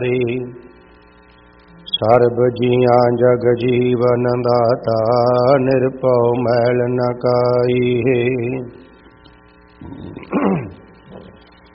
ਸਰਬ ਜੀਆਂ ਜਗ ਜੀਵਨ ਦਾਤਾ, ਨਿਰਭਉ ਮੈਲ ਨ ਕਾਈ।